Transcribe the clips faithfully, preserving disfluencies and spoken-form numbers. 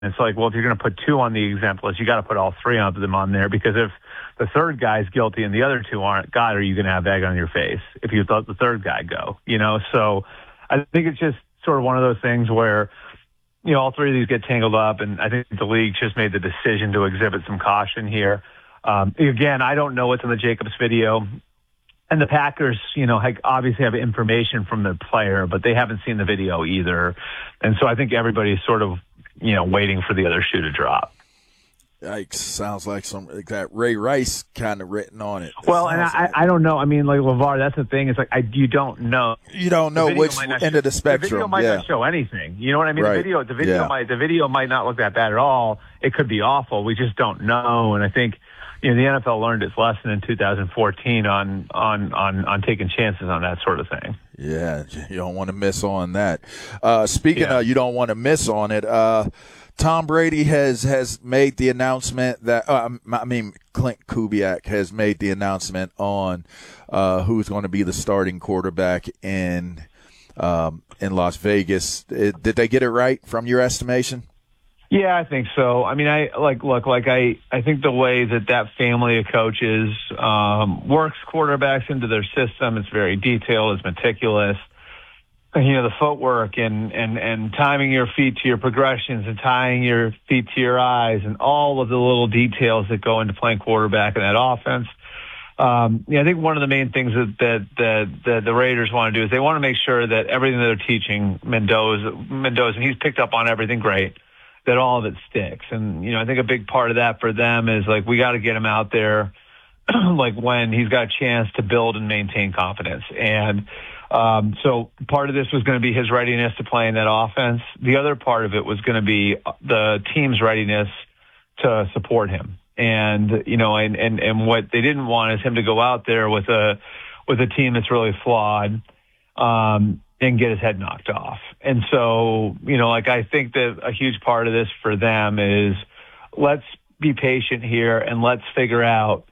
it's like, well, if you're going to put two on the exempt list, you got to put all three of them on there, because if the third guy's guilty and the other two aren't, God, are you going to have egg on your face if you let the third guy go? You know, so I think it's just sort of one of those things where, you know, all three of these get tangled up, and I think the league just made the decision to exhibit some caution here. Um, again, I don't know what's in the Jacobs video. And the Packers, you know, obviously have information from the player, but they haven't seen the video either. And so I think everybody's sort of, you know, waiting for the other shoe to drop. Yikes. Sounds like some like that Ray Rice kind of written on it. Well, and I, like I don't know. I mean, like LeVar, that's the thing. It's like I, you don't know. You don't know which end show, of the spectrum. The video might yeah. not show anything. You know what I mean? Right. The video, the video yeah. might, the video might not look that bad at all. It could be awful. We just don't know. And I think, you know, the N F L learned its lesson in two thousand fourteen on on on on taking chances on that sort of thing. Yeah, you don't want to miss on that. Uh, speaking yeah. of, you don't want to miss on it. Uh, Tom Brady has has made the announcement that uh, I mean Clint Kubiak has made the announcement on uh, who's going to be the starting quarterback in um, in Las Vegas. It, did they get it right from your estimation? Yeah, I think so. I mean, I like look like I I think the way that that family of coaches um, works quarterbacks into their system, it's very detailed, it's meticulous. And, you know, the footwork and and and timing your feet to your progressions and tying your feet to your eyes and all of the little details that go into playing quarterback in that offense. Um, yeah, I think one of the main things that that, that, that the Raiders want to do is they want to make sure that everything that they're teaching Mendoza, Mendoza, and he's picked up on everything great, that all of it sticks. And, you know, I think a big part of that for them is, like, we got to get him out there, like, when he's got a chance to build and maintain confidence. And um, so part of this was going to be his readiness to play in that offense. The other part of it was going to be the team's readiness to support him. And, you know, and, and, and what they didn't want is him to go out there with a, with a team that's really flawed, um, and get his head knocked off. And so, you know, like, I think that a huge part of this for them is let's be patient here and let's figure out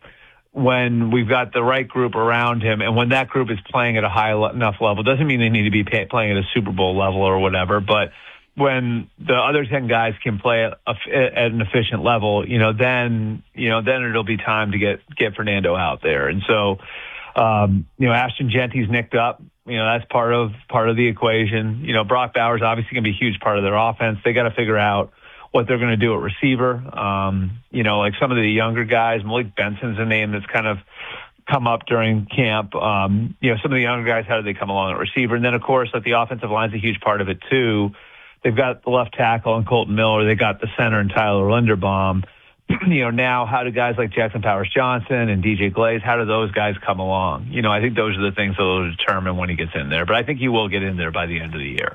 when we've got the right group around him, and when that group is playing at a high le- enough level. Doesn't mean they need to be pay- playing at a Super Bowl level or whatever, but when the other ten guys can play at, a, at an efficient level, you know, then, you know, then it'll be time to get, get Fernando out there. And so, um, you know, Ashton Genty's nicked up. You know, that's part of, part of the equation. You know, Brock Bowers obviously going to be a huge part of their offense. They got to figure out what they're going to do at receiver. Um, you know, like some of the younger guys, Malik Benson's a name that's kind of come up during camp. Um, you know, some of the younger guys, how do they come along at receiver? And then, of course, like, the offensive line's a huge part of it too. They've got the left tackle and Colton Miller. They got the center and Tyler Linderbaum. You know, now how do guys like Jackson Powers Johnson and D J Glaze, how do those guys come along? You know, I think those are the things that will determine when he gets in there. But I think he will get in there by the end of the year.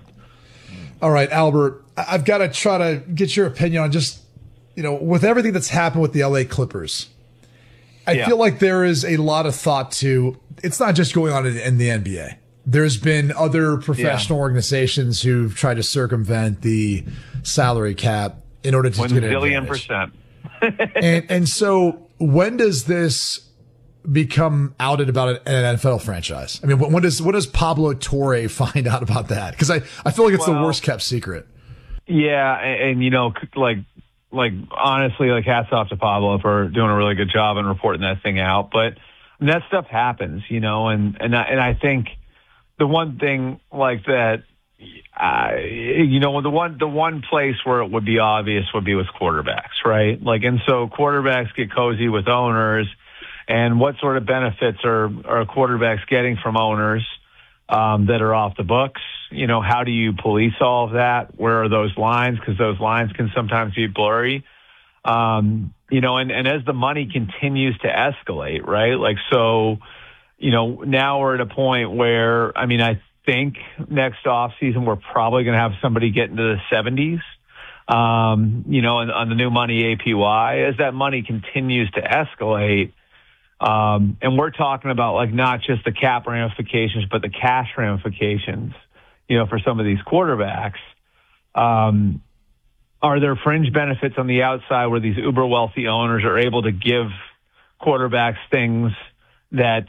All right, Albert, I've got to try to get your opinion on just, you know, with everything that's happened with the L A Clippers. I yeah. feel like there is a lot of thought to, it's not just going on in, in the N B A. There's been other professional yeah. organizations who've tried to circumvent the salary cap in order to One get an zillion advantage. percent. and, and so when does this become outed about an N F L franchise? I mean, when does, when does Pablo Torre find out about that? Because I, I feel like it's well, the worst kept secret. Yeah. And, and, you know, like, like, honestly, like, hats off to Pablo for doing a really good job in reporting that thing out. But that stuff happens, you know, and, and I, and I think the one thing like that, uh, you know, the one, the one place where it would be obvious would be with quarterbacks, right? Like, and so quarterbacks get cozy with owners, and what sort of benefits are, are quarterbacks getting from owners, um, that are off the books? You know, how do you police all of that? Where are those lines? Because those lines can sometimes be blurry. Um, you know, and, and as the money continues to escalate, right? Like, so, you know, now we're at a point where, I mean, I think next off season, we're probably going to have somebody get into the seventies, um, you know, on, on the new money A P Y. As that money continues to escalate, um, and we're talking about, like, not just the cap ramifications, but the cash ramifications, you know, for some of these quarterbacks. Um, are there fringe benefits on the outside where these uber wealthy owners are able to give quarterbacks things that,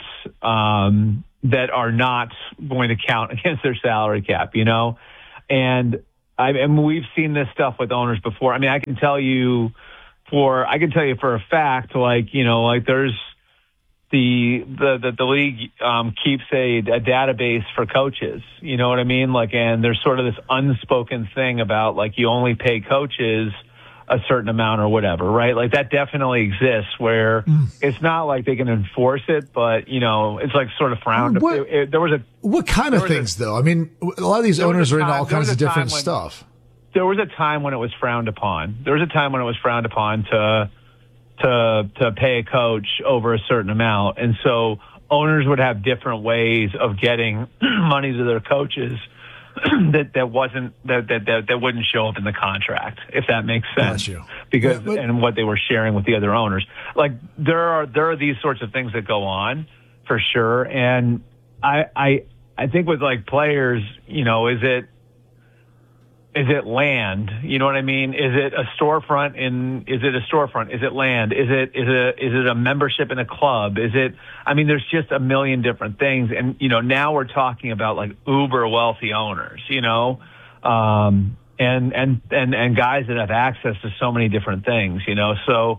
um, that are not going to count against their salary cap, you know? And I and we've seen this stuff with owners before. I mean, I can tell you for I can tell you for a fact, like you know, like there's the the the, the league um, keeps a, a database for coaches. You know what I mean? Like, and there's sort of this unspoken thing about like you only pay coaches a certain amount or whatever, right? Like that definitely exists where mm. it's not like they can enforce it, but you know, it's like sort of frowned. What, it, it, there was a what kind of things a, though? I mean, a lot of these owners are in all kinds of different when, stuff. There was a time when it was frowned upon. There was a time when it was frowned upon to to to pay a coach over a certain amount, and so owners would have different ways of getting money to their coaches. that that wasn't that, that that that wouldn't show up in the contract, if that makes sense. Because yeah, but, and what they were sharing with the other owners, like there are there are these sorts of things that go on for sure. And I I I think with like players, you know, is it is it land? You know what I mean? Is it a storefront in? Is it a storefront? Is it land? Is it is it is it a membership in a club? Is it? I mean, there's just a million different things, and you know, now we're talking about like uber wealthy owners, you know, um, and and and and guys that have access to so many different things, you know. So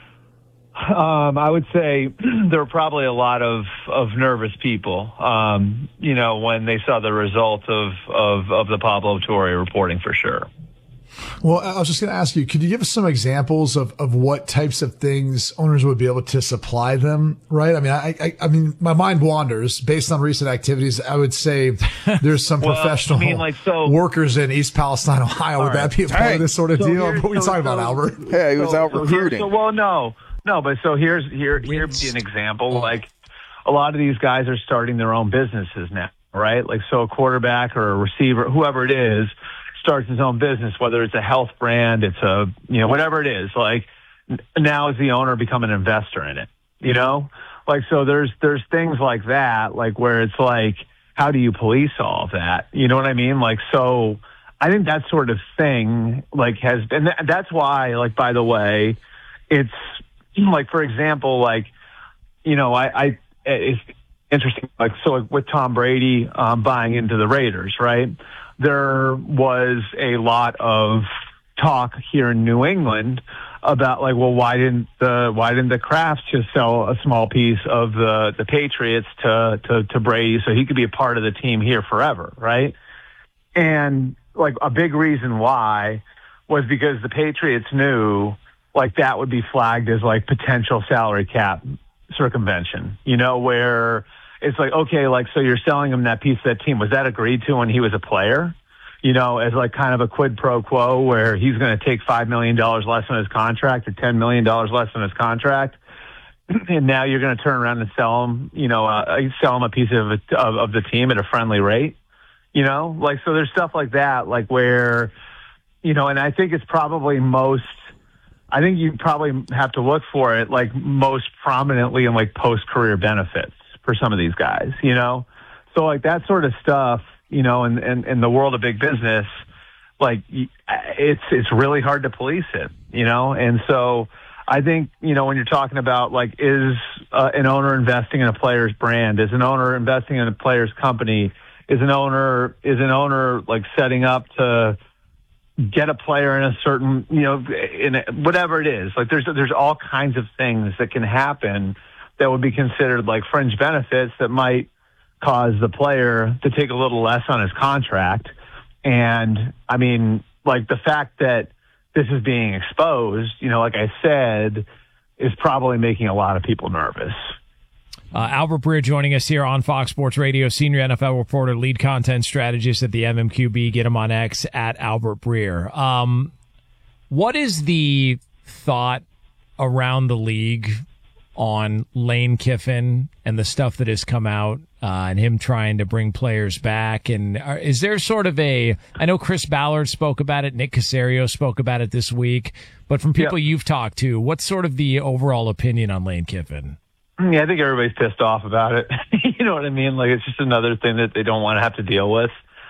um, I would say there were probably a lot of of nervous people, um, you know, when they saw the result of of of the Pablo Torre reporting, for sure. Well, I was just going to ask you, could you give us some examples of, of what types of things owners would be able to supply them, right? I mean, I, I, I mean, my mind wanders based on recent activities. I would say there's some well, professional I mean, like, so, workers in East Palestine, Ohio. Would right. that be a part right. of this sort of so deal? What are we so, talking so, about, Albert? Yeah, he was so, out so recruiting. So, well, no, no, but so here's, here, here's an example. Like a lot of these guys are starting their own businesses now, right? Like, so a quarterback or a receiver, whoever it is, starts his own business, whether it's a health brand, it's a, you know, whatever it is, like now is the owner become an investor in it, you know? Like, so there's, there's things like that, like where it's like, how do you police all of that? You know what I mean? Like, so I think that sort of thing, like has, and th- that's why, like, by the way, it's like, for example, like, you know, I, I, it's interesting. Like, so like with Tom Brady, um, buying into the Raiders, right? There was a lot of talk here in New England about like, well, why didn't the why didn't the Krafts just sell a small piece of the the Patriots to to to Brady so he could be a part of the team here forever, right? And like a big reason why was because the Patriots knew like that would be flagged as like potential salary cap circumvention, you know, where it's like, okay, like, so you're selling him that piece of that team. Was that agreed to when he was a player? You know, as like kind of a quid pro quo where he's going to take five million dollars less on his contract or ten million dollars less on his contract. And now you're going to turn around and sell him, you know, uh, sell him a piece of, of, of the team at a friendly rate, you know, like, so there's stuff like that, like where, you know, and I think it's probably most, I think you probably have to look for it like most prominently in like post-career benefits for some of these guys, you know? So like that sort of stuff, you know, in, in, in the world of big business, like it's, it's really hard to police it, you know? And so I think, you know, when you're talking about like, is uh, an owner investing in a player's brand? Is an owner investing in a player's company? Is an owner, is an owner like setting up to get a player in a certain, you know, in a, whatever it is, like there's, there's all kinds of things that can happen that would be considered like fringe benefits that might cause the player to take a little less on his contract. And I mean, like the fact that this is being exposed, you know, like I said, is probably making a lot of people nervous. Uh, Albert Breer joining us here on Fox Sports Radio, senior N F L reporter, lead content strategist at the M M Q B. Get him on X at Albert Breer. Um, what is the thought around the league on Lane Kiffin and the stuff that has come out uh, and him trying to bring players back? And are, is there sort of a, I know Chris Ballard spoke about it, Nick Caserio spoke about it this week, but from people yeah. you've talked to, what's sort of the overall opinion on Lane Kiffin? Yeah, I think everybody's pissed off about it. You know what I mean? Like, it's just another thing that they don't want to have to deal with.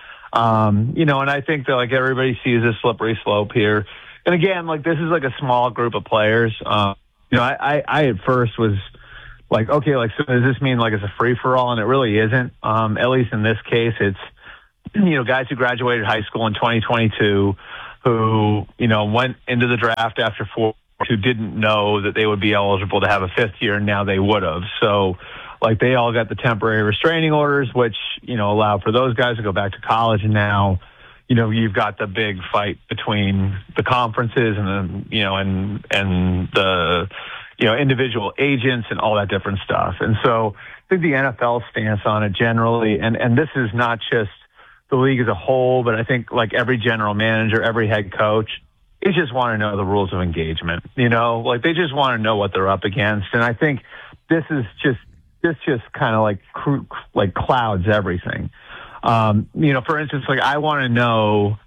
Um, you know, and I think that, like, everybody sees a slippery slope here. And again, like, this is like a small group of players. Um, you know, I, I, I at first was like, okay, like, so does this mean like it's a free for all? And it really isn't. Um, at least in this case, it's you know, guys who graduated high school in twenty twenty-two who, you know, went into the draft after four, who didn't know that they would be eligible to have a fifth year, and now they would have. So, like, they all got the temporary restraining orders, which, you know, allow for those guys to go back to college. And now, you know, you've got the big fight between the conferences and the, you know, and, and the, you know, individual agents and all that different stuff. And so I think the N F L stance on it generally, and, and this is not just the league as a whole, but I think like every general manager, every head coach, they just want to know the rules of engagement. You know, like they just want to know what they're up against. And I think this is just, this just kind of like, like clouds everything. Um, you know, for instance, like I want to know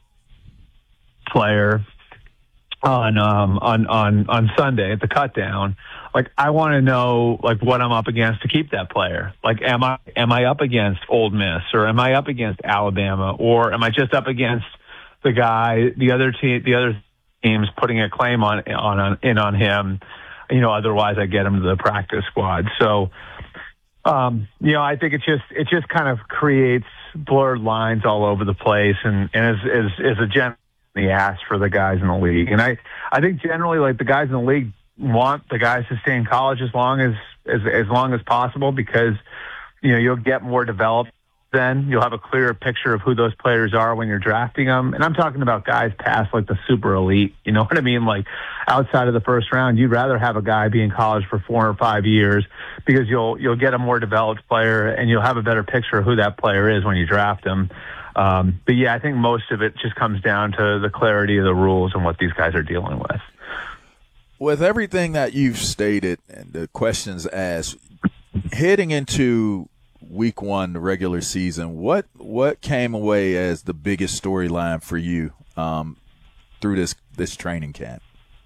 player on, um, on, on, on Sunday at the cut down. Like, I want to know, like, what I'm up against to keep that player. Like, am I, am I up against Ole Miss, or am I up against Alabama, or am I just up against the guy, the other team, the other teams putting a claim on, on, on in on him? You know, otherwise I get him to the practice squad. So, um, you know, I think it just, it just kind of creates blurred lines all over the place, and, and is, is, is a gem in the ass for the guys in the league. And I, I think generally, like, the guys in the league want the guys to stay in college as long as, as, as long as possible, because, you know, you'll get more developed then. You'll have a clearer picture of who those players are when you're drafting them. And I'm talking about guys past like the super elite, you know what I mean? Like outside of the first round, you'd rather have a guy be in college for four or five years because you'll, you'll get a more developed player and you'll have a better picture of who that player is when you draft them. Um, but yeah, I think most of it just comes down to the clarity of the rules and what these guys are dealing with. With everything that you've stated and the questions asked, heading into week one, the regular season, what what came away as the biggest storyline for you um, through this this training camp?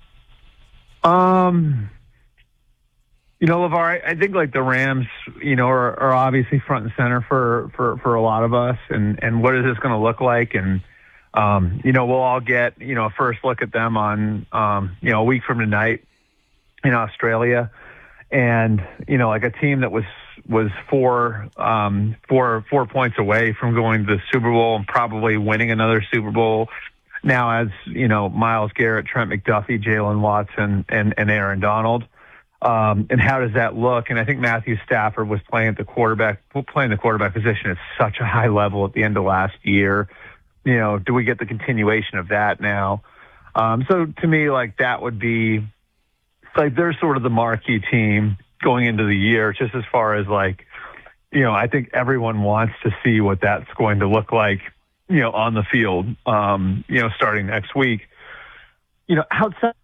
Um, you know, LeVar, I think like the Rams, you know, are, are obviously front and center for, for, for a lot of us, and, and what is this going to look like? And Um, you know, we'll all get, you know, a first look at them on, um, you know, a week from tonight in Australia. And, you know, like a team that was, was four, um, four, four points away from going to the Super Bowl and probably winning another Super Bowl. Now, as, you know, Myles Garrett, Trent McDuffie, Jalen Watson, and, and Aaron Donald. Um, and how does that look? And I think Matthew Stafford was playing at the quarterback, playing the quarterback position at such a high level at the end of last year. You know, do we get the continuation of that now? Um, so to me, like that would be like, they're sort of the marquee team going into the year, just as far as like, you know, I think everyone wants to see what that's going to look like, you know, on the field, um, you know, starting next week. You know, outside,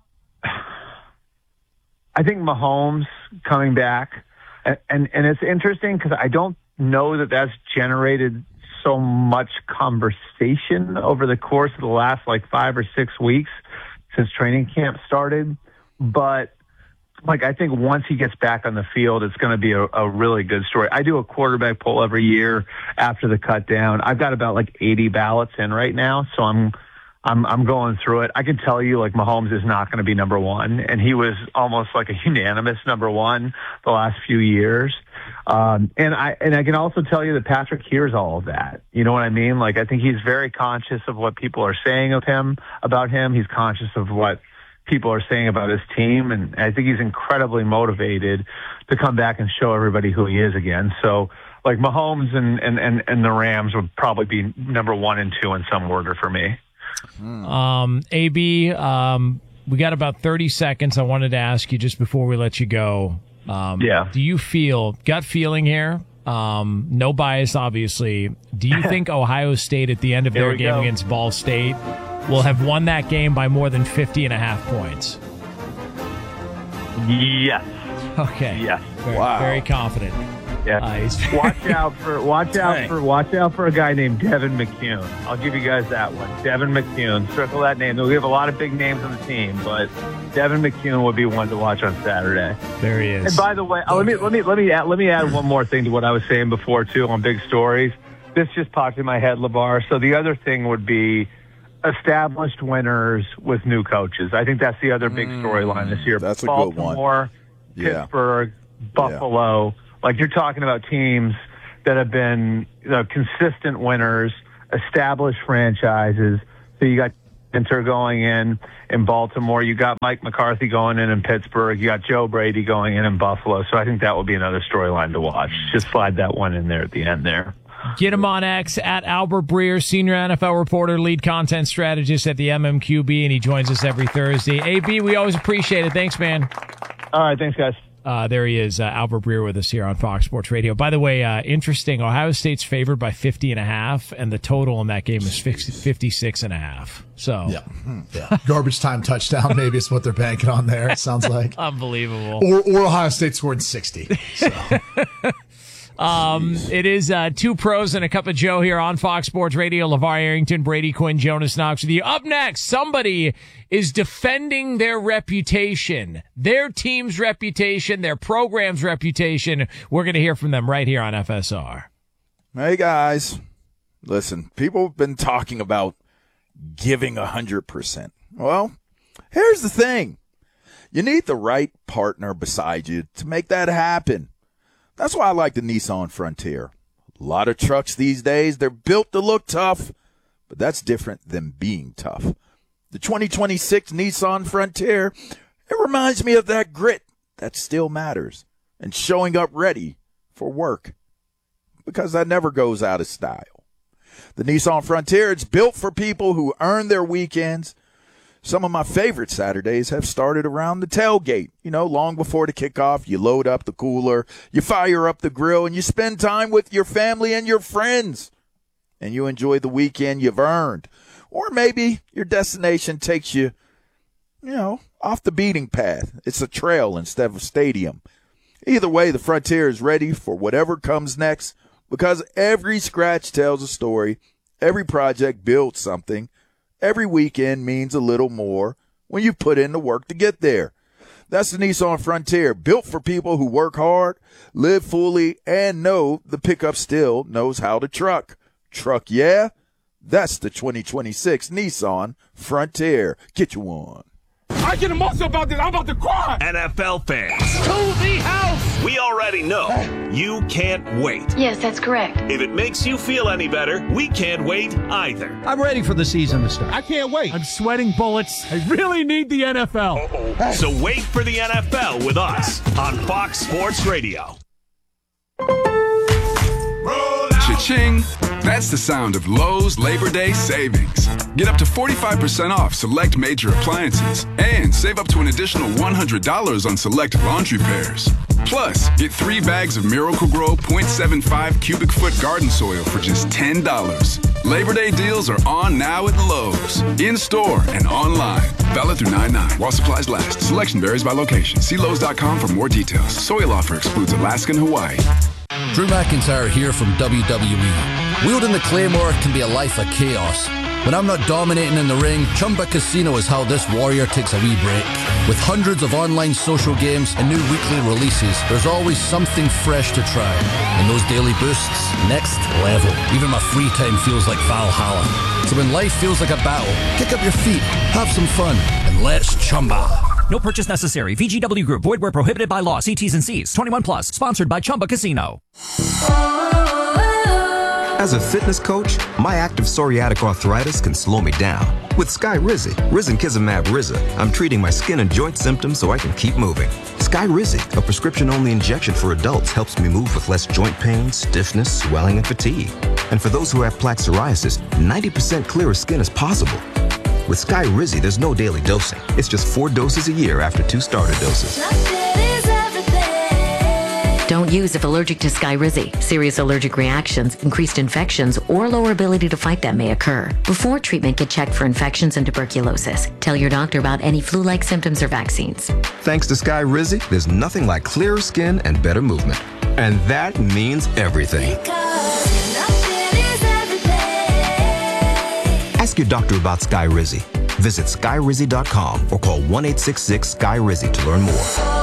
I think Mahomes coming back, and, and, and it's interesting because I don't know that that's generated so much conversation over the course of the last like five or six weeks since training camp started. But like, I think once he gets back on the field, it's going to be a, a really good story. I do a quarterback poll every year after the cut down. I've got about like eighty ballots in right now. So I'm, I'm, I'm going through it. I can tell you like Mahomes is not going to be number one. And he was almost like a unanimous number one the last few years. Um, and I, and I can also tell you that Patrick hears all of that. You know what I mean? Like, I think he's very conscious of what people are saying of him, about him. He's conscious of what people are saying about his team. And I think he's incredibly motivated to come back and show everybody who he is again. So like Mahomes and, and, and, and the Rams would probably be number one and two in some order for me. Um, A B, um, we got about thirty seconds. I wanted to ask you just before we let you go. Um, yeah. Do you feel, gut feeling here, um, no bias, obviously, do you think Ohio State at the end of their game go. against Ball State will have won that game by more than fifty and a half points? Yes. Okay. Yes. Very, wow. Very confident. Yeah. Uh, watch out for watch out for watch out for a guy named Devin McCune. I'll give you guys that one. Devin McCune. Circle that name. We have a lot of big names on the team, but Devin McCune would be one to watch on Saturday. There he is. And by the way, oh, let me let me let me add, let me add one more thing to what I was saying before too on big stories. This just popped in my head, LeVar. So the other thing would be established winners with new coaches. I think that's the other big storyline this year. That's a Baltimore, good one. Yeah. Pittsburgh, Buffalo. Yeah. Like, you're talking about teams that have been, you know, consistent winners established franchises. So you got Inter going in in Baltimore. You got Mike McCarthy going in in Pittsburgh. You got Joe Brady going in in Buffalo. So I think that will be another storyline to watch. Just slide that one in there at the end there. Get him on X at Albert Breer, senior N F L reporter, lead content strategist at the M M Q B, and he joins us every Thursday. A B, we always appreciate it. Thanks, man. All right, thanks, guys. Uh, there he is, uh, Albert Breer with us here on Fox Sports Radio. By the way, uh, interesting, Ohio State's favored by fifty and a half, and the total in that game is fifty-six and a half. So, yeah, yeah. Garbage time touchdown, maybe is what they're banking on there, it sounds like. Unbelievable. Or, or Ohio State scored sixty. So. Um, it is uh, two pros and a cup of Joe here on Fox Sports Radio. LeVar Arrington, Brady Quinn, Jonas Knox with you. Up next, somebody is defending their reputation, their team's reputation, their program's reputation. We're going to hear from them right here on F S R. Hey, guys. Listen, people have been talking about giving one hundred percent. Well, here's the thing. You need the right partner beside you to make that happen. That's why I like the Nissan Frontier. A lot of trucks these days, they're built to look tough, but that's different than being tough. The twenty twenty-six Nissan Frontier, it reminds me of that grit that still matters and showing up ready for work, because that never goes out of style. The Nissan Frontier, it's built for people who earn their weekends. Some of my favorite Saturdays have started around the tailgate. You know, long before the kickoff, you load up the cooler, you fire up the grill, and you spend time with your family and your friends. And you enjoy the weekend you've earned. Or maybe your destination takes you, you know, off the beating path. It's a trail instead of a stadium. Either way, the Frontier is ready for whatever comes next, because every scratch tells a story, every project builds something. Every weekend means a little more when you put in the work to get there. That's the Nissan Frontier, built for people who work hard, live fully, and know the pickup still knows how to truck. Truck, yeah? That's the twenty twenty-six Nissan Frontier. Get you one. I get emotional about this. I'm about to cry. N F L fans. To the house. We already know you can't wait. Yes, that's correct. If it makes you feel any better, we can't wait either. I'm ready for the season to start. I can't wait. I'm sweating bullets. I really need the N F L. Uh-oh. So wait for the N F L with us on Fox Sports Radio. Cha-ching! That's the sound of Lowe's Labor Day savings. Get up to forty-five percent off select major appliances and save up to an additional one hundred dollars on select laundry pairs. Plus, get three bags of Miracle-Gro point seven five cubic foot garden soil for just ten dollars. Labor Day deals are on now at Lowe's. In-store and online. Valid through nine nine while supplies last. Selection varies by location. See Lowe's dot com for more details. Soil offer excludes Alaska and Hawaii. Drew McIntyre here from W W E. Wielding the Claymore can be a life of chaos. When I'm not dominating in the ring, Chumba Casino is how this warrior takes a wee break. With hundreds of online social games and new weekly releases, there's always something fresh to try. And those daily boosts, next level. Even my free time feels like Valhalla. So when life feels like a battle, kick up your feet, have some fun, and let's Chumba. No purchase necessary. V G W Group. Void where prohibited by law. See T's and C's. twenty-one plus. Sponsored by Chumba Casino. As a fitness coach, my active psoriatic arthritis can slow me down. With Skyrizi, Risankizumab Riza, I'm treating my skin and joint symptoms so I can keep moving. Skyrizi, a prescription-only injection for adults, helps me move with less joint pain, stiffness, swelling, and fatigue. And for those who have plaque psoriasis, ninety percent clearer skin is possible. With Skyrizi, there's no daily dosing. It's just four doses a year after two starter doses. Don't use if allergic to Skyrizi. Serious allergic reactions, increased infections, or lower ability to fight them may occur. Before treatment, get checked for infections and tuberculosis. Tell your doctor about any flu-like symptoms or vaccines. Thanks to Skyrizi, there's nothing like clearer skin and better movement. And that means everything. Ask your doctor about Skyrizi. Visit Skyrizi dot com or call one eight six six Skyrizi to learn more.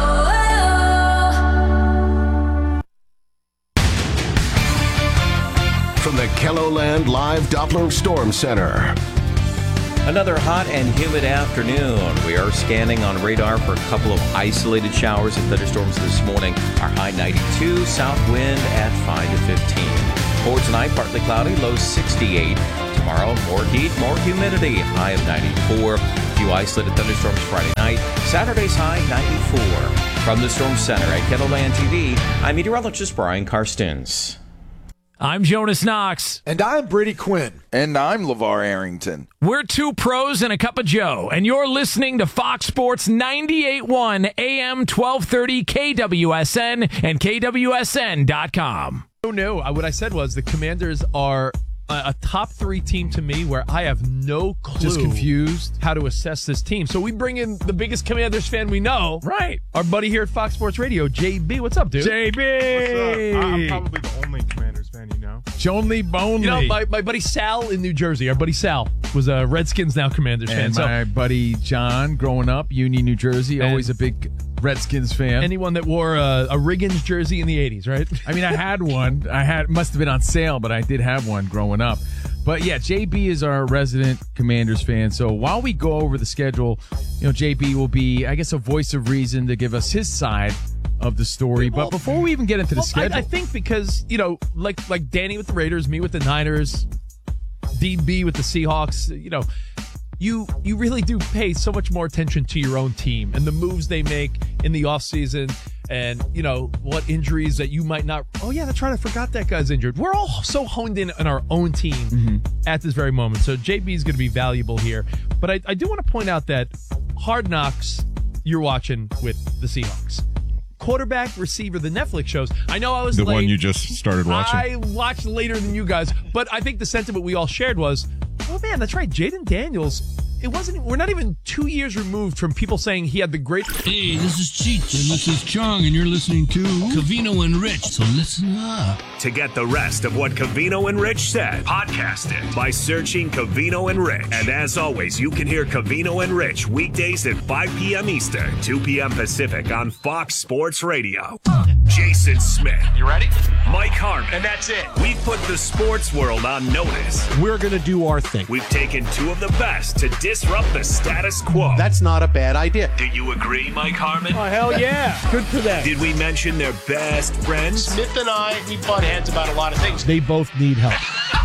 From the KELOLAND Live Doppler Storm Center. Another hot and humid afternoon. We are scanning on radar for a couple of isolated showers and thunderstorms this morning. Our high ninety-two, south wind at five to fifteen. For tonight, partly cloudy, low sixty-eight. Tomorrow, more heat, more humidity, high of ninety-four. A few isolated thunderstorms Friday night. Saturday's high, ninety-four. From the Storm Center at Kettleland T V, I'm meteorologist Brian Karstens. I'm Jonas Knox. And I'm Brady Quinn. And I'm LeVar Arrington. We're two pros and a cup of Joe, and you're listening to Fox Sports ninety-eight point one A M twelve thirty K W S N and K W S N dot com. Oh, no. What I said was the Commanders are a, a top three team to me where I have no clue. Just confused. How to assess this team. So we bring in the biggest Commanders fan we know. Right. Our buddy here at Fox Sports Radio, J B. What's up, dude? J B. What's up? I'm probably the only Commanders fan you know. Jonely Bonely. You know, my, my buddy Sal in New Jersey, our buddy Sal, was a Redskins, now Commanders fan. And my so, buddy John, growing up, Union, New Jersey, And- always a big Redskins fan. anyone that wore a, a Riggins jersey in the eighties, right? I mean, I had one. I had must have been on sale, but I did have one growing up. But yeah, J B is our resident Commanders fan. So while we go over the schedule, you know, J B will be, I guess, a voice of reason to give us his side of the story. Well, but before we even get into the well, schedule, I, I think because, you know, like like Danny with the Raiders, me with the Niners, D B with the Seahawks, you know, you you really do pay so much more attention to your own team and the moves they make in the offseason and, you know, what injuries that you might not. Oh, yeah, that's right. I forgot that guy's injured. We're all so honed in on our own team mm-hmm. at this very moment. So J B is going to be valuable here. But I, I do want to point out that Hard Knocks you're watching with the Seahawks. Quarterback, receiver, the Netflix shows. I know I was The late. one you just started watching. I watched later than you guys, but I think the sentiment we all shared was, oh man, that's right, Jaden Daniels. It wasn't. We're not even two years removed from people saying he had the great. Hey, this is Cheech and this is Chong, and you're listening to Covino and Rich. So listen up. To get the rest of what Covino and Rich said, podcast it by searching Covino and Rich. And as always, you can hear Covino and Rich weekdays at five p.m. Eastern, two p.m. Pacific on Fox Sports Radio. Jason Smith. You ready? Mike Harmon. And that's it. We've put the sports world on notice. We're going to do our thing. We've taken two of the best to disrupt the status quo. That's not a bad idea. Do you agree, Mike Harmon? Oh, hell yeah. Good for them. Did we mention their best friends? Smith and I, we butt heads about a lot of things. they both need help.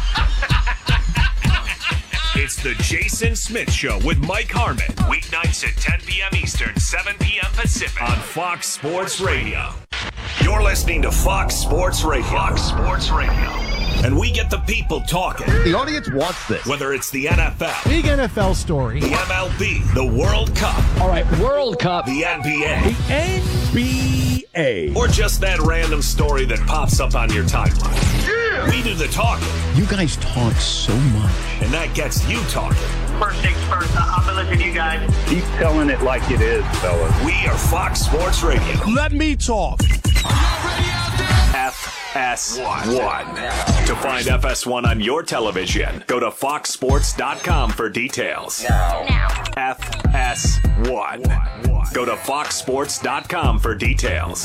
It's the Jason Smith Show with Mike Harmon. Weeknights at ten p.m. Eastern, seven p.m. Pacific on Fox Sports Radio. You're listening to Fox Sports Radio. Fox Sports Radio. And we get the people talking. The audience wants this. Whether it's the N F L, Big N F L story. the M L B, the World Cup, All right, World Cup. the N B A, The N B A. or just that random story that pops up on your timeline. Yeah. We do the talking. You guys talk so much. And that gets you talking. First things first, I'll be listening to you guys. Keep telling it like it is, fellas. We are Fox Sports Radio. Let me talk. F S one. To find F S one on your television, go to fox sports dot com for details. F S one. Go to fox sports dot com for details.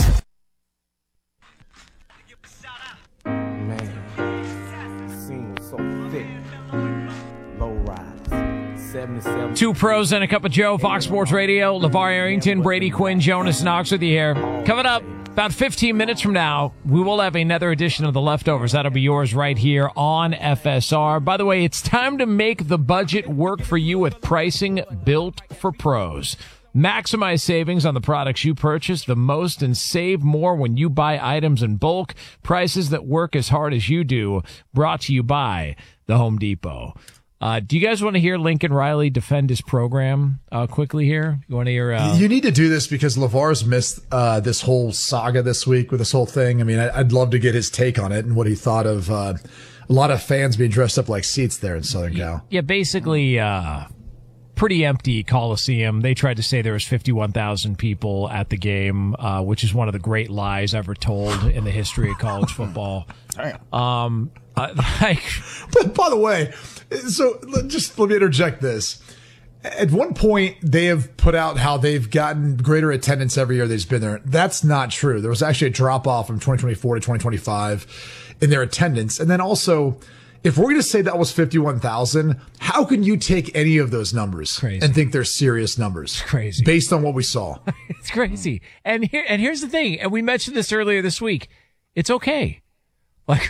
Two pros and a cup of Joe, Fox Sports Radio. LeVar Arrington, Brady Quinn, Jonas Knox with you here. Coming up about fifteen minutes from now, we will have another edition of The Leftovers. That'll be yours right here on F S R. By the way, it's time to make the budget work for you with pricing built for pros. Maximize savings on the products you purchase the most and save more when you buy items in bulk. Prices that work as hard as you do. Brought to you by the Home Depot. Uh, do you guys want to hear Lincoln Riley defend his program uh, quickly here? You want to hear? Uh, you need to do this because LeVar's missed uh, this whole saga this week with this whole thing. I mean, I, I'd love to get his take on it and what he thought of uh, a lot of fans being dressed up like seats there in Southern Cal. Yeah, basically, uh, pretty empty Coliseum. They tried to say there was fifty-one thousand people at the game, uh, which is one of the great lies ever told in the history of college football. Um, uh, like, but by the way, so just let me interject this. At one point, they have put out how they've gotten greater attendance every year they've been there. That's not true. There was actually a drop off from twenty twenty-four to twenty twenty-five in their attendance. And then also, if we're going to say that was fifty-one thousand, how can you take any of those numbers crazy. and think they're serious numbers? It's crazy. Based on what we saw. It's crazy. And here, and here's the thing. And we mentioned this earlier this week. It's okay. Like,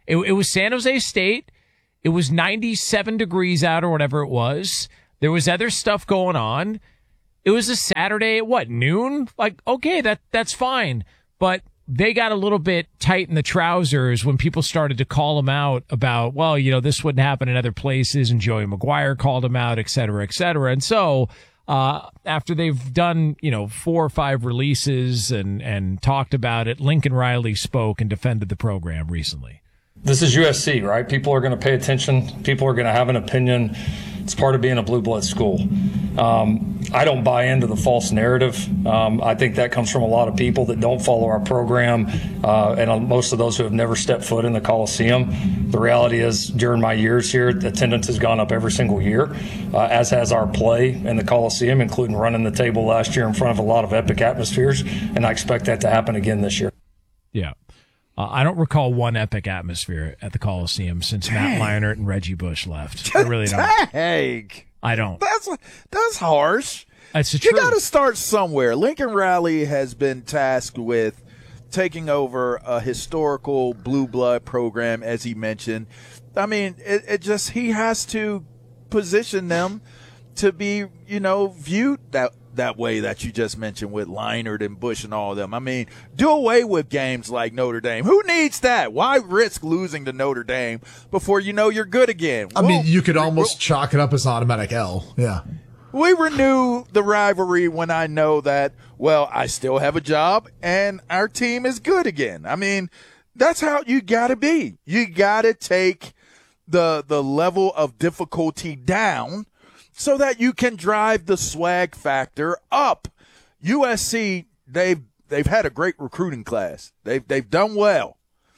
It, it was San Jose State. It was ninety-seven degrees out or whatever it was. There was other stuff going on. It was a Saturday at what, noon? Like, okay, that that's fine. But they got a little bit tight in the trousers when people started to call them out about, well, you know, this wouldn't happen in other places, and Joey McGuire called them out, et cetera, et cetera. And so uh, after they've done, you know, four or five releases and, and talked about it, Lincoln Riley spoke and defended the program recently. This is U S C, right? People are going to pay attention. People are going to have an opinion. It's part of being a blue blood school. Um, I don't buy into the false narrative. Um, I think that comes from a lot of people that don't follow our program, uh, and most of those who have never stepped foot in the Coliseum. The reality is, during my years here, the attendance has gone up every single year, uh, as has our play in the Coliseum, including running the table last year in front of a lot of epic atmospheres, and I expect that to happen again this year. Yeah. Uh, I don't recall one epic atmosphere at the Coliseum since Dang. Matt Leinart and Reggie Bush left. I really don't. Dang. I don't. That's that's harsh. That's the You truth. got to start somewhere. Lincoln Riley has been tasked with taking over a historical blue blood program, as he mentioned. I mean, it, it just he has to position them to be, you know, viewed that that way that you just mentioned with Leinart and Bush and all of them. I mean, do away with games like Notre Dame. Who needs that? Why risk losing to Notre Dame before you know you're good again? I Well, mean, you could almost chalk it up as automatic L. Yeah. we renew the rivalry when I know that, well, I still have a job and our team is good again. I mean, that's how you got to be. You got to take the the level of difficulty down so that you can drive the swag factor up. U S C, they've they've had a great recruiting class. They've they've done well.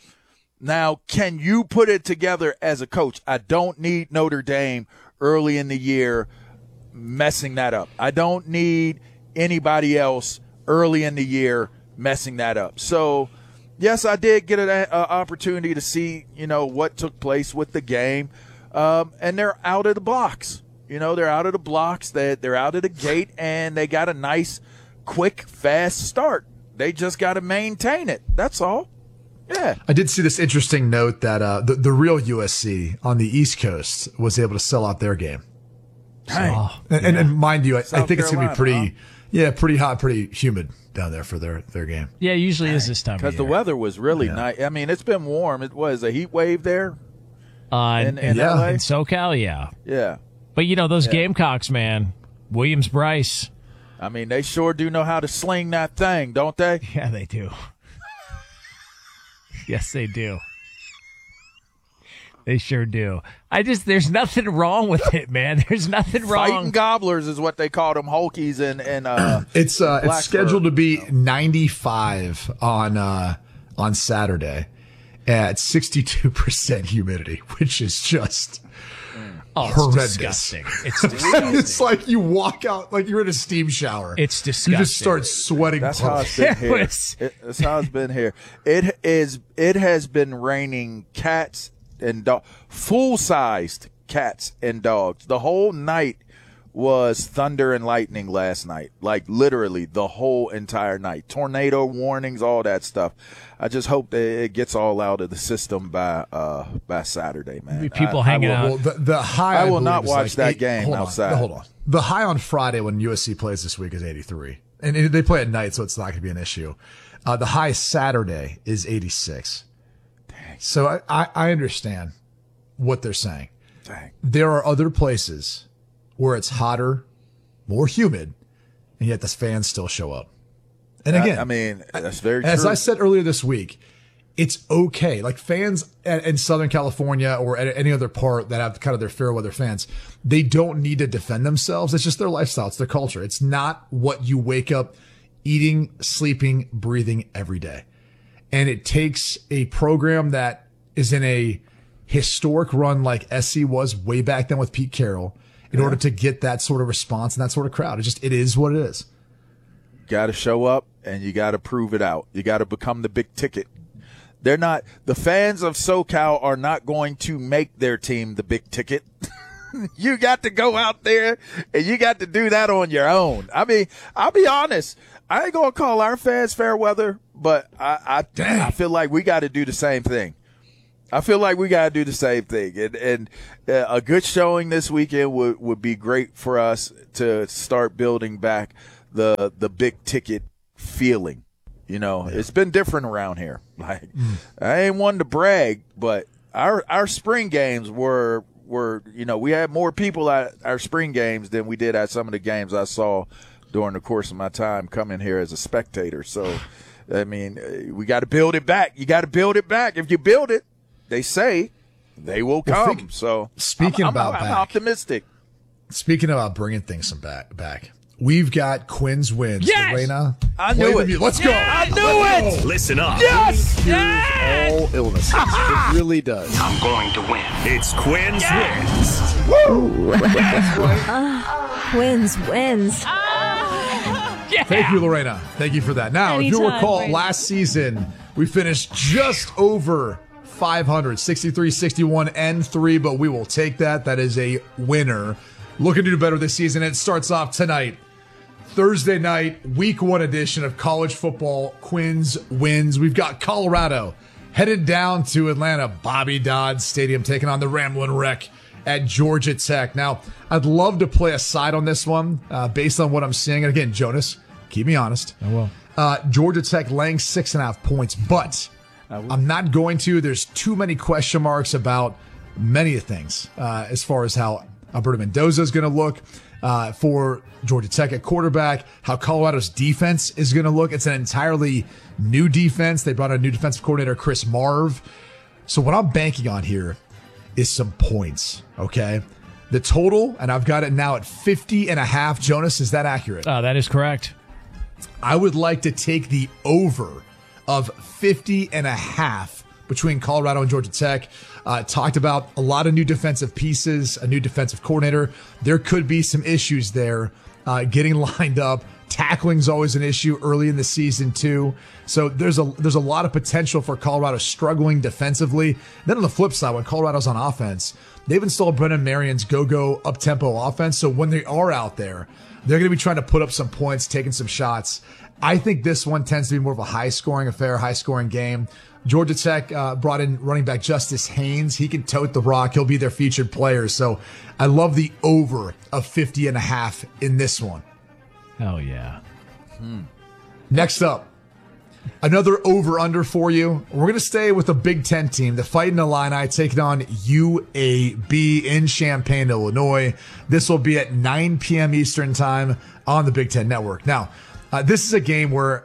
Now, can you put it together as a coach? I don't need Notre Dame early in the year messing that up. I don't need anybody else early in the year messing that up. So, yes, I did get an opportunity to see, you know, what took place with the game, um, and they're out of the blocks. You know, they're out of the blocks. They, they're out of the gate, and they got a nice, quick, fast start. They just got to maintain it. That's all. Yeah. I did see this interesting note that uh, the, the real U S C on the East Coast was able to sell out their game. So, Dang. and, Yeah. and, and mind you, I, I South think it's going to be Carolina, pretty, yeah, pretty hot, pretty humid down there for their, their game. Yeah, it usually is this time of year. Because the weather was really Yeah. nice. I mean, it's been warm. It was a heat wave there. Uh, In- in, in L A? in SoCal, yeah. Yeah. But, you know, those Yeah. Gamecocks, man. Williams-Brice. I mean, they sure do know how to sling that thing, don't they? Yeah, they do. Yes, they do. They sure do. I just, there's nothing wrong with it, man. There's nothing wrong. Fighting gobblers is what they call them, Hokies and, and uh It's uh, it's Blacksburg. scheduled to be ninety-five on uh, on Saturday at sixty-two percent humidity, which is just Oh, it's horrendous. disgusting. It's disgusting. It's like you walk out like you're in a steam shower. It's disgusting. You just start sweating. That's how it's been here. It, that's how it's been here. It is. It has been raining cats and dogs, full-sized cats and dogs. The whole night was thunder and lightning last night. Like literally the whole entire night. Tornado warnings, all that stuff. I just hope that it gets all out of the system by uh by Saturday, man. People I, hanging I will, out. Well, the, the high. I will believe, not is watch like that eight- game hold on, outside. hold on. The high on Friday when U S C plays this week is eighty-three, and it- they play at night, so it's not going to be an issue. Uh, the high Saturday is eighty-six. Dang. So I, I, I understand what they're saying. Dang. There are other places where it's hotter, more humid, and yet the fans still show up. And again, I, I mean, that's very as true. I said earlier this week, it's okay. Like fans in in Southern California or at any other part that have kind of their fair weather fans, they don't need to defend themselves. It's just their lifestyle. It's their culture. It's not what you wake up eating, sleeping, breathing every day. And it takes a program that is in a historic run like S C was way back then with Pete Carroll in order to get that sort of response and that sort of crowd. It just, it is what it is. Got to show up and you got to prove it out. You got to become the big ticket. They're not, the fans of SoCal are not going to make their team the big ticket. You got to go out there and you got to do that on your own. I mean, I'll be honest. I ain't going to call our fans fair weather, but I, I, I feel like we got to do the same thing. I feel like we got to do the same thing. And, and uh, a good showing this weekend would, would be great for us to start building back the the big ticket feeling. You know, yeah. It's been different around here. Like, mm. I ain't one to brag, but our our spring games were, were, you know, we had more people at our spring games than we did at some of the games I saw during the course of my time coming here as a spectator. So, I mean, we got to build it back. You got to build it back. If you build it, they say they will come. Well, think, so speaking I'm, about I'm, I'm back, optimistic. Speaking about bringing things some back, back, we've got Quinn's wins. Yes! Lorena, I knew it. Let's Yeah, go. I knew Let's it. go. Listen up. Yes! Yes! All illnesses. It really does. I'm going to win. It's Quinn's Yes! Wins. Woo! That's right. Uh, wins, wins. Yeah. Thank you, Lorena. Thank you for that. Now, if you Anytime, recall, Brady. last season we finished just over five hundred, sixty-three, sixty-one, and three, but we will take that. That is a winner. Looking to do better this season. It starts off tonight, Thursday night, week one edition of college football. Quinn's Wins. We've got Colorado headed down to Atlanta, Bobby Dodd Stadium, taking on the Ramblin' Wreck at Georgia Tech. Now, I'd love to play a side on this one uh, based on what I'm seeing. And again, Jonas, keep me honest. I will. Uh, Georgia Tech laying six and a half points, but I'm not going to. There's too many question marks about many things uh, as far as how Alberto Mendoza is going to look uh, for Georgia Tech at quarterback, how Colorado's defense is going to look. It's an entirely new defense. They brought in a new defensive coordinator, Chris Marv. So what I'm banking on here is some points, okay? The total, and I've got it now at fifty and a half. Jonas, is that accurate? Uh, that is correct. I would like to take the over of fifty and a half between Colorado and Georgia Tech. Uh, talked about a lot of new defensive pieces, a new defensive coordinator. There could be some issues there uh, getting lined up. Tackling's always an issue early in the season too. So there's a there's a lot of potential for Colorado struggling defensively. Then on the flip side, when Colorado's on offense, they've installed Brennan Marion's go-go up-tempo offense. So when they are out there, they're going to be trying to put up some points, taking some shots. I think this one tends to be more of a high-scoring affair, high-scoring game. Georgia Tech uh, brought in running back Justice Haynes. He can tote the rock. He'll be their featured player. So I love the over of fifty and a half in this one. Hell yeah. Hmm. Next up, another over-under for you. We're going to stay with the Big Ten team, the Fighting Illini, taking on U A B in Champaign, Illinois. This will be at nine p.m. Eastern time on the Big Ten Network. Now, uh, this is a game where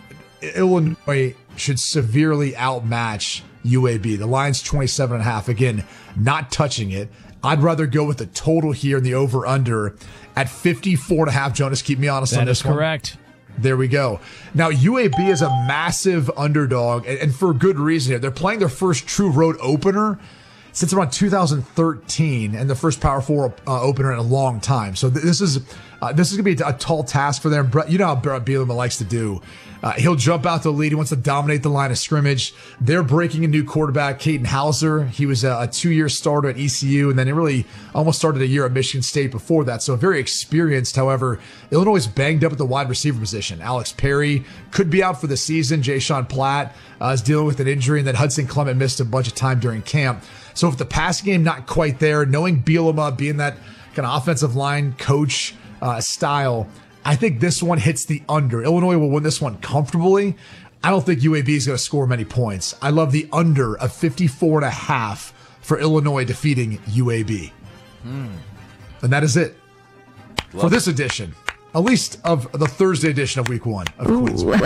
Illinois should severely outmatch U A B. The line's twenty-seven and a half. Again, not touching it. I'd rather go with the total here in the over-under at fifty-four and a half. Jonas, keep me honest that on this is one. correct. There we go. Now, U A B is a massive underdog, and, and for good reason here. They're playing their first true road opener since around two thousand thirteen, and the first Power Four uh, opener in a long time. So th- this is uh, this is going to be a, a tall task for them. Brett, you know how Brett Bielema likes to do. Uh, he'll jump out to the lead. He wants to dominate the line of scrimmage. They're breaking a new quarterback, Caden Hauser. He was a, a two-year starter at E C U, and then he really almost started a year at Michigan State before that. So very experienced. However, Illinois is banged up at the wide receiver position. Alex Perry could be out for the season. Jay Sean Platt uh, is dealing with an injury, and then Hudson Clement missed a bunch of time during camp. So if the passing game not quite there, knowing Bielema being that kind of offensive line coach uh, style, I think this one hits the under. Illinois will win this one comfortably. I don't think U A B is going to score many points. I love the under of fifty-four and a half for Illinois defeating U A B. Hmm. And that is it Love for this edition, at least of the Thursday edition of week one of Quinn's Wins.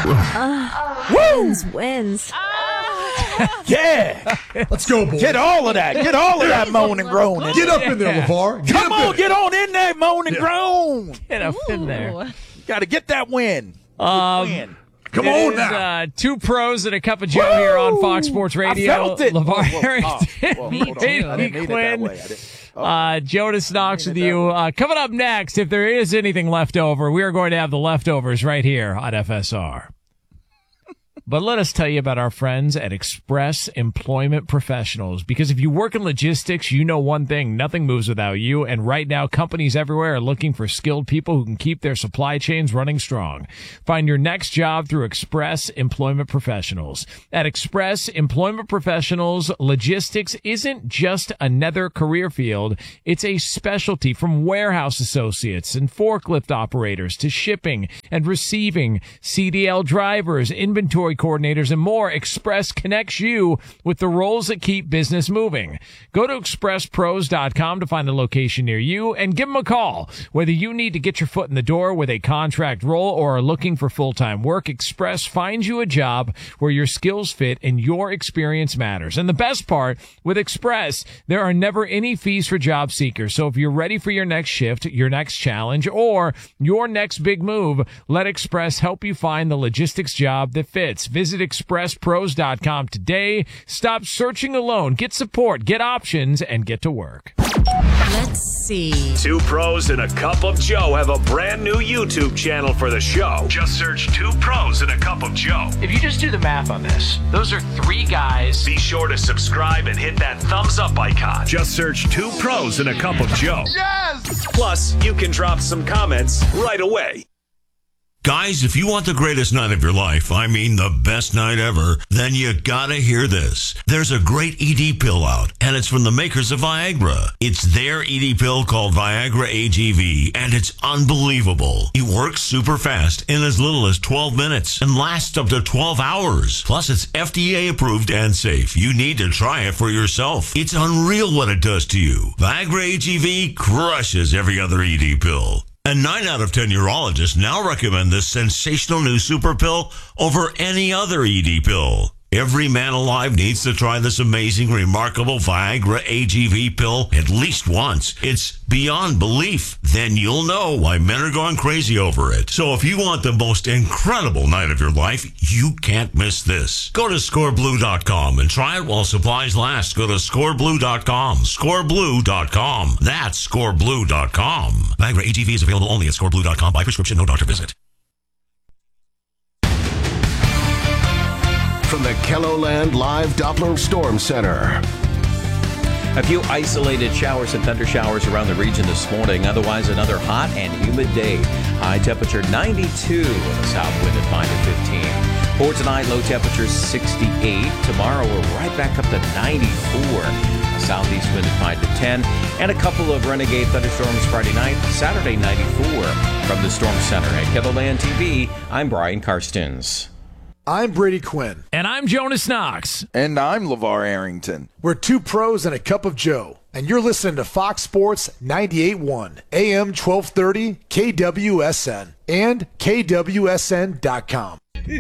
Uh, wins, wins. Yeah. Let's go, boys. Get all of that. Get all of that moan and groan. in Get there. up in there, LeVar. Get Come up in on, it. get on in there, moan and Yeah. groan. Get up in there. Got to get that win. Um, win. Come it on is, now. Uh, two pros and a cup of Joe here on Fox Sports Radio. I felt it. LeVar Whoa, whoa, Harrington, oh, whoa, hold on. I didn't mean it that Quinn. way. I didn't- oh. Uh, Jonas Knox with you. Uh, coming up next, if there is anything left over, we are going to have the leftovers right here on F S R. But let us tell you about our friends at Express Employment Professionals, because if you work in logistics, you know one thing, nothing moves without you. And right now, companies everywhere are looking for skilled people who can keep their supply chains running strong. Find your next job through Express Employment Professionals. At Express Employment Professionals, logistics isn't just another career field. It's a specialty, from warehouse associates and forklift operators to shipping and receiving, C D L drivers, inventory coordinators, and more. Express connects you with the roles that keep business moving. Go to express pros dot com to find a location near you and give them a call. Whether you need to get your foot in the door with a contract role or are looking for full-time work, Express finds you a job where your skills fit and your experience matters. And the best part, with Express, there are never any fees for job seekers. So if you're ready for your next shift, your next challenge, or your next big move, let Express help you find the logistics job that fits. Visit express pros dot com today. Stop searching alone. Get support, get options, and get to work. Let's see. Two Pros and a Cup of Joe have a brand new YouTube channel for the show. Just search Two Pros and a Cup of Joe. If you just do the math on this, those are three guys. Be sure to subscribe and hit that thumbs up icon. Just search Two Pros and a Cup of Joe. Yes! Plus, you can drop some comments right away. Guys, if you want the greatest night of your life, I mean the best night ever, then you gotta hear this. There's a great E D pill out, and it's from the makers of Viagra. It's their E D pill called Viagra A G V, and it's unbelievable. It works super fast in as little as twelve minutes and lasts up to twelve hours. Plus, it's F D A approved and safe. You need to try it for yourself. It's unreal what it does to you. Viagra A G V crushes every other E D pill. And nine out of ten urologists now recommend this sensational new super pill over any other E D pill. Every man alive needs to try this amazing, remarkable Viagra A G V pill at least once. It's beyond belief. Then you'll know why men are going crazy over it. So if you want the most incredible night of your life, you can't miss this. Go to score blue dot com and try it while supplies last. Go to score blue dot com. score blue dot com. That's score blue dot com. Viagra A G V is available only at score blue dot com by prescription, no doctor visit. From the KELOLAND Live Doppler Storm Center. A few isolated showers and thunder showers around the region this morning. Otherwise, another hot and humid day. High temperature ninety-two with a south wind at five to fifteen. For tonight, low temperature sixty-eight. Tomorrow, we're right back up to ninety-four. A southeast wind at five to ten. And a couple of renegade thunderstorms Friday night. Saturday, ninety-four. From the Storm Center at KELOLAND T V, I'm Brian Karstens. I'm Brady Quinn. And I'm Jonas Knox. And I'm LeVar Arrington. We're Two Pros and a Cup of Joe. And you're listening to Fox Sports ninety-eight point one, A M twelve thirty, K W S N, and K W S N dot com.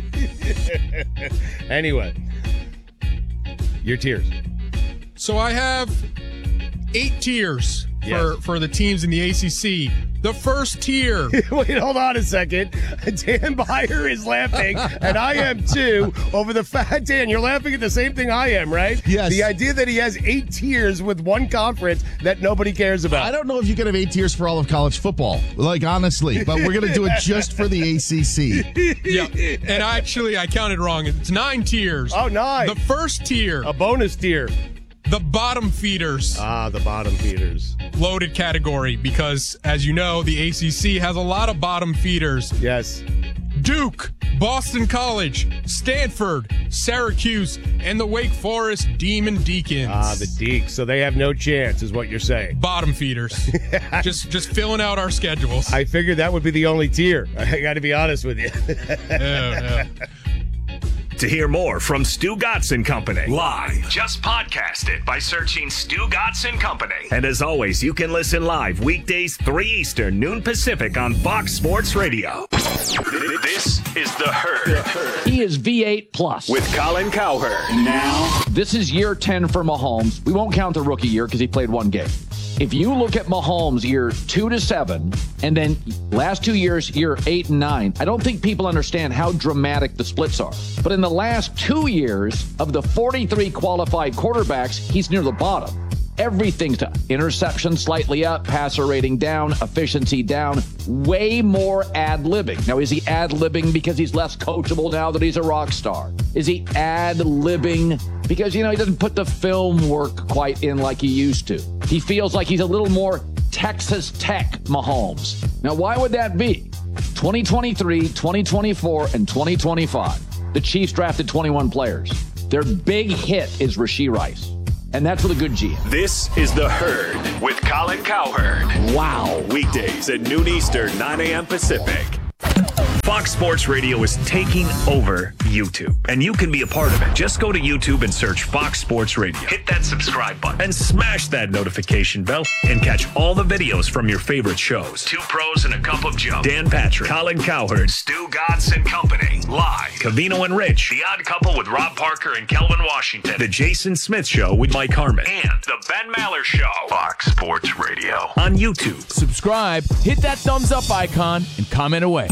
Anyway, your tiers. So I have eight tiers Yes. for, for the teams in the A C C. The first tier. Wait, hold on a second. Dan Beyer is laughing, and I am too, over the fact, Dan, you're laughing at the same thing I am, right? Yes. The idea that he has eight tiers with one conference that nobody cares about. I don't know if you can have eight tiers for all of college football, like, honestly, but we're going to do it just for the A C C. Yeah, and actually, I counted wrong. It's nine tiers. Oh, nine. The first tier. A bonus tier. The bottom feeders. Ah, the bottom feeders. Loaded category because, as you know, the A C C has a lot of bottom feeders. Yes. Duke, Boston College, Stanford, Syracuse, and the Wake Forest Demon Deacons. Ah, the Deeks. So they have no chance, is what you're saying. Bottom feeders. just just filling out our schedules. I figured that would be the only tier. I got to be honest with you. yeah, yeah. To hear more from Stu Gatz and Company live, just podcast it by searching Stu Gatz and Company. And as always, you can listen live weekdays three Eastern, noon Pacific on Fox Sports Radio. This is The Herd. He is V eight plus. With Colin Cowherd. Now, this is year ten for Mahomes. We won't count the rookie year because he played one game. If you look at Mahomes year two to seven, and then last two years, year eight and nine, I don't think people understand how dramatic the splits are. But in the last two years of the forty-three qualified quarterbacks, he's near the bottom. Everything's to interception slightly up, passer rating down, efficiency down, way more ad-libbing. Now, is he ad-libbing because he's less coachable now that he's a rock star? Is he ad-libbing because, you know, he doesn't put the film work quite in like he used to? He feels like he's a little more Texas Tech Mahomes. Now, why would that be? twenty twenty-three, twenty twenty-four, and twenty twenty-five. The Chiefs drafted twenty-one players. Their big hit is Rashee Rice. And that's with a good G M. This is The Herd with Colin Cowherd. Wow. Weekdays at noon Eastern, nine a.m. Pacific. Fox Sports Radio is taking over YouTube, and you can be a part of it. Just go to YouTube and search Fox Sports Radio. Hit that subscribe button and smash that notification bell and catch all the videos from your favorite shows. Two Pros and a Cup of Joe. Dan Patrick, Colin Cowherd, Stu Gatz and Company. Live. Covino and Rich. The Odd Couple with Rob Parker and Kelvin Washington. The Jason Smith Show with Mike Harmon. And The Ben Maller Show. Fox Sports Radio. On YouTube. Subscribe, hit that thumbs up icon, and comment away.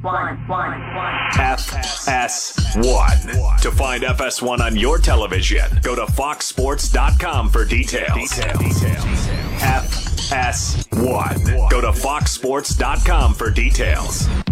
F S one. To find F S one on your television, go to fox sports dot com for details. F S one. Go to fox sports dot com for details.